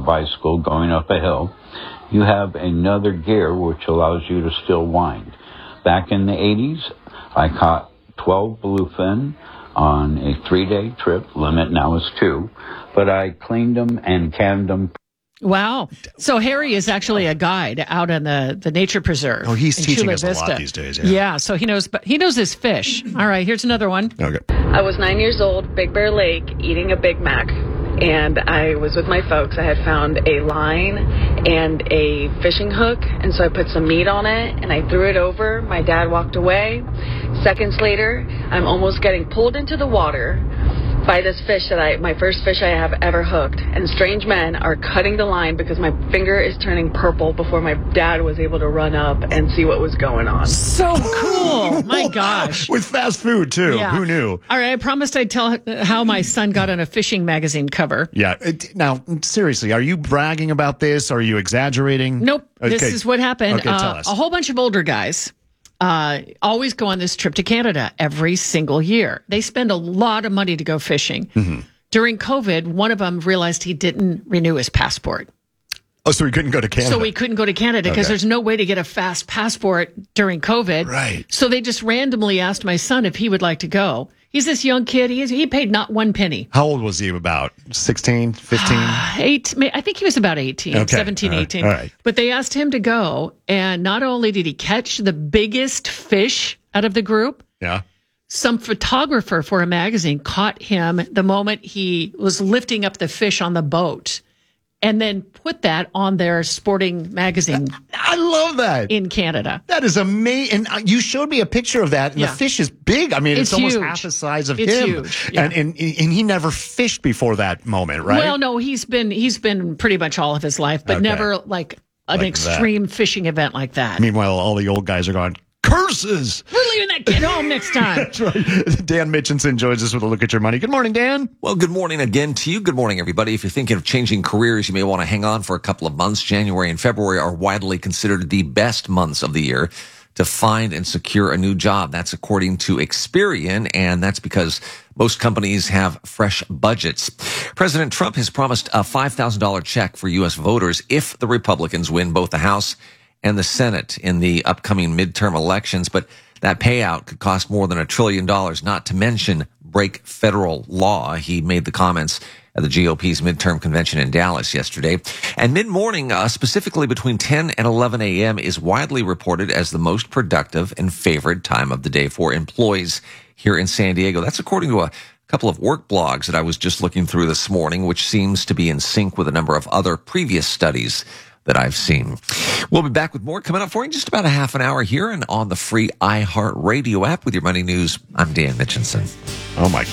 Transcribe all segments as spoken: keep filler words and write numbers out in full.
bicycle going up a hill, you have another gear which allows you to still wind. Back in the eighties, I caught twelve bluefin on a three-day trip. Limit now is two. But I cleaned them and canned them. Wow. So Harry is actually a guide out in the, the nature preserve. Oh, he's teaching Chula us Vista. a lot these days. Yeah. yeah, so he knows but he knows his fish. All right, here's another one. Okay. I was nine years old, Big Bear Lake, eating a Big Mac. And I was with my folks. I had found a line and a fishing hook, and so I put some meat on it, and I threw it over. My dad walked away. Seconds later, I'm almost getting pulled into the water by this fish that I, my first fish I have ever hooked. And strange men are cutting the line because my finger is turning purple before my dad was able to run up and see what was going on. So cool. My gosh. With fast food, too. Yeah. Who knew? All right, I promised I'd tell how my son got on a fishing magazine cover. Yeah. It, now, seriously, are you bragging about this? Are you exaggerating? Nope. Okay. This is what happened. Okay, tell uh, us. A whole bunch of older guys uh, always go on this trip to Canada every single year. They spend a lot of money to go fishing. Mm-hmm. During COVID, one of them realized he didn't renew his passport. Oh, so he couldn't go to Canada. So he couldn't go to Canada because Okay. there's no way to get a fast passport during COVID. Right. So they just randomly asked my son if he would like to go. He's this young kid. He, is, he paid not one penny. How old was he? About sixteen, fifteen? Eight, I think he was about eighteen, Okay. seventeen, All right. eighteen. All right. But they asked him to go, and not only did he catch the biggest fish out of the group, Yeah. some photographer for a magazine caught him the moment he was lifting up the fish on the boat and then put that on their sporting magazine I love that. in Canada. That is amazing. And you showed me a picture of that, and Yeah. the fish is big. I mean, it's, It's almost huge. half the size of It's him. huge, yeah. And, and and he never fished before that moment, right? Well, no, he's been he's been pretty much all of his life, but Okay. never like an Like extreme fishing event like that. Meanwhile, all the old guys are going, curses! We're leaving that kid home next time. That's right. Dan Mitchinson joins us with a look at your money. Good morning, Dan. Well, good morning again to you. Good morning, everybody. If you're thinking of changing careers, you may want to hang on for a couple of months. January and February are widely considered the best months of the year to find and secure a new job. That's according to Experian, and that's because most companies have fresh budgets. President Trump has promised a five thousand dollars check for U S voters if the Republicans win both the House and the Senate in the upcoming midterm elections, but that payout could cost more than a trillion dollars, not to mention break federal law. He made the comments at the G O P's midterm convention in Dallas yesterday. And mid-morning, uh, specifically between ten and eleven a.m., is widely reported as the most productive and favored time of the day for employees here in San Diego. That's according to a couple of work blogs that I was just looking through this morning, which seems to be in sync with a number of other previous studies that I've seen. We'll be back with more coming up for you in just about a half an hour here and on the free iHeartRadio app with your money news. I'm Dan Mitchinson. Oh, my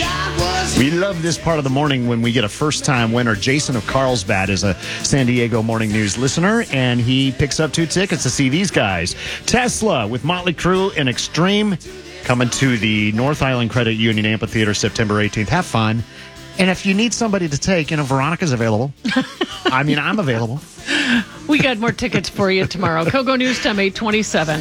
gosh. We love this part of the morning when we get a first-time winner. Jason of Carlsbad is a San Diego Morning News listener, and he picks up two tickets to see these guys. Tesla with Motley Crue and Extreme coming to the North Island Credit Union Amphitheater September eighteenth. Have fun. And if you need somebody to take, you know, Veronica's available. I mean, I'm available. We got more tickets for you tomorrow. Kogo News Time, eight twenty-seven.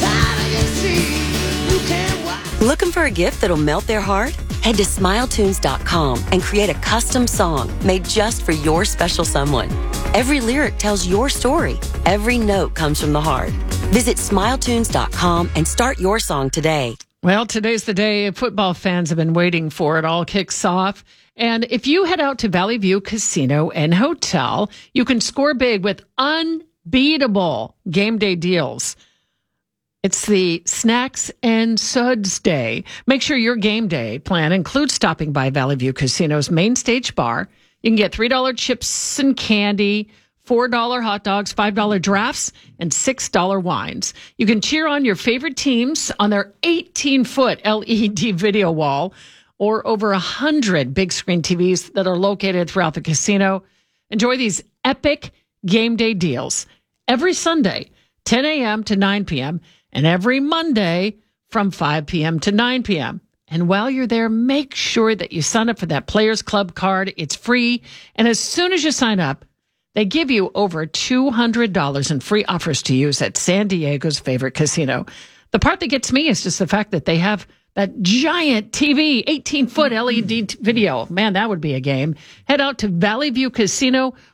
Looking for a gift that'll melt their heart? Head to smile tunes dot com and create a custom song made just for your special someone. Every lyric tells your story. Every note comes from the heart. Visit smile tunes dot com and start your song today. Well, today's the day football fans have been waiting for. It all kicks off. And if you head out to Valley View Casino and Hotel, you can score big with unbeatable game day deals. It's the Snacks and Suds Day. Make sure your game day plan includes stopping by Valley View Casino's main stage bar. You can get three dollars chips and candy, four dollars hot dogs, five dollars drafts, and six dollars wines. You can cheer on your favorite teams on their eighteen-foot L E D video wall or over one hundred big screen T Vs that are located throughout the casino. Enjoy these epic game day deals every Sunday, ten a.m. to nine p.m., and every Monday from five p.m. to nine p.m. And while you're there, make sure that you sign up for that Players Club card. It's free. And as soon as you sign up, they give you over two hundred dollars in free offers to use at San Diego's favorite casino. The part that gets me is just the fact that they have that giant T V, eighteen-foot L E D t- video. Man, that would be a game. Head out to Valley View Casino